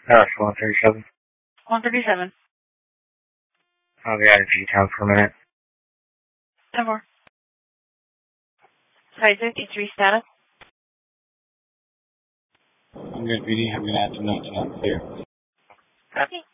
That's 137. 137. I'll be out of G-Town for a minute. 10 more. Sorry, 53 status. I'm good, BD. I'm going to have to note to not clear. Okay.